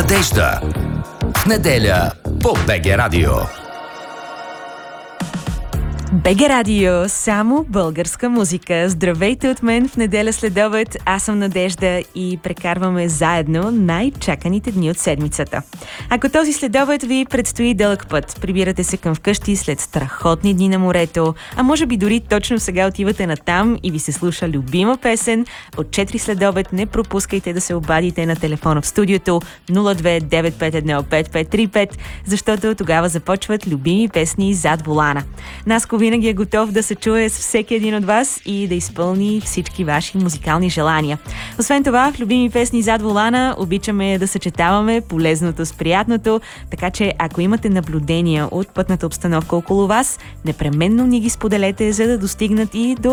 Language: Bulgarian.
Надежда. В неделя по БГ Радио. БГ Радио, само българска музика. Здравейте от мен в неделя следобед. Аз съм Надежда и прекарваме заедно най-чаканите дни от седмицата. Ако този следобед ви предстои дълъг път, прибирате се към вкъщи след страхотни дни на морето, а може би дори точно сега отивате натам и ви се слуша любима песен, от 4 следобед не пропускайте да се обадите на телефона в студиото 02 951 5535, защото тогава започват любими песни зад волана. Наско винаги е готов да се чуе с всеки един от вас и да изпълни всички ваши музикални желания. Освен това, в любими песни зад волана обичаме да съчетаваме полезното с приятното, така че ако имате наблюдения от пътната обстановка около вас, непременно ни ги споделете, за да достигнат и до